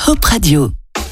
Hope Radio.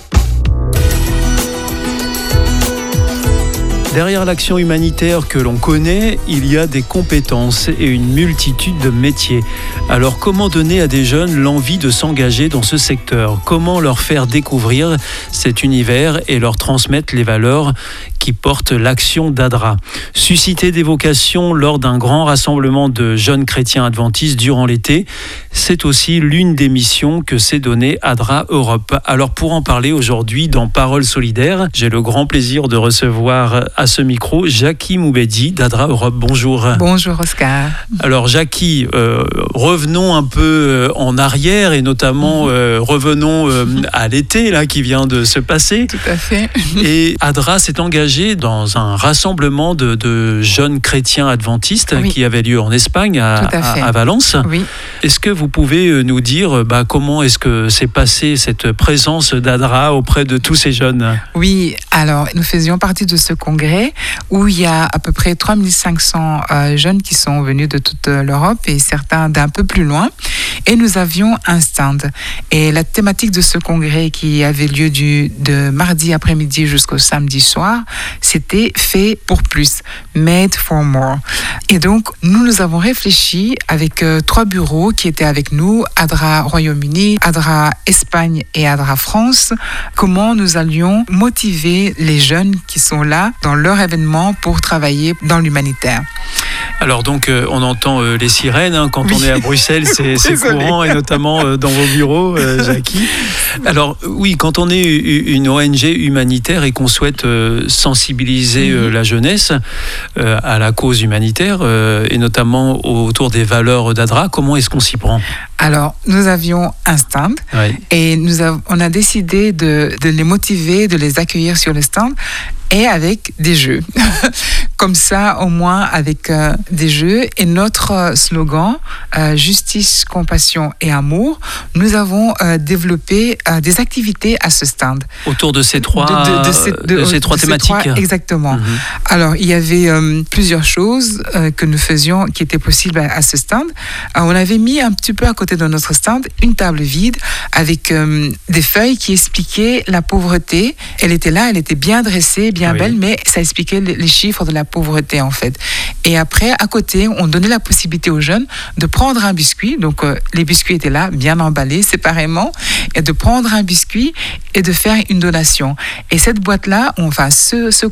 Derrière l'action humanitaire que l'on connaît, il y a des compétences et une multitude de métiers. Alors comment donner à des jeunes l'envie de s'engager dans ce secteur ? Comment leur faire découvrir cet univers et leur transmettre les valeurs qui portent l'action d'Adra ? Susciter des vocations lors d'un grand rassemblement de jeunes chrétiens adventistes durant l'été, c'est aussi l'une des missions que s'est donnée Adra Europe. Alors pour en parler aujourd'hui dans Paroles solidaires, j'ai le grand plaisir de recevoir à ce micro Jackie Moubedi d'Adra Europe. Bonjour. Bonjour Oscar. Alors Jackie, revenons un peu en arrière et notamment revenons à l'été là qui vient de se passer. Tout à fait. Et Adra s'est engagé dans un rassemblement de jeunes chrétiens adventistes qui avait lieu en Espagne, à Valence. Oui. Est-ce que vous pouvez nous dire comment est-ce que s'est passée cette présence d'Adra auprès de tous ces jeunes ? Oui, alors nous faisions partie de ce congrès où il y a à peu près 3500 jeunes qui sont venus de toute l'Europe et certains d'un peu plus loin. Et nous avions un stand. Et la thématique de ce congrès qui avait lieu de mardi après-midi jusqu'au samedi soir, c'était fait pour plus, made for more. Et donc, nous avons réfléchi avec 3 bureaux qui étaient avec nous, Adra Royaume-Uni, Adra Espagne et Adra France, comment nous allions motiver les jeunes qui sont là dans leur événement pour travailler dans l'humanitaire. Alors donc, on entend les sirènes quand on est à Bruxelles, c'est courant, et notamment dans vos bureaux, Jackie. Alors oui, quand on est une ONG humanitaire et qu'on souhaite sensibiliser la jeunesse à la cause humanitaire, et notamment autour des valeurs d'Adra, comment est-ce qu'on s'y prend ? Alors, nous avions un stand et on a décidé de les motiver, de les accueillir sur le stand et avec des jeux. Comme ça, au moins, avec des jeux. Et notre slogan, justice, compassion et amour, nous avons développé des activités à ce stand. Autour de ces trois thématiques. Exactement. Alors, il y avait plusieurs choses que nous faisions qui étaient possibles à ce stand. On avait mis un petit peu à côté de notre stand une table vide avec des feuilles qui expliquaient la pauvreté. Elle était là, elle était bien dressée, bien belle, mais ça expliquait les chiffres de la pauvreté en fait. Et après, à côté, on donnait la possibilité aux jeunes de prendre un biscuit. Donc, les biscuits étaient là, bien emballés séparément, et de prendre un biscuit et de faire une donation. Et cette boîte-là, ce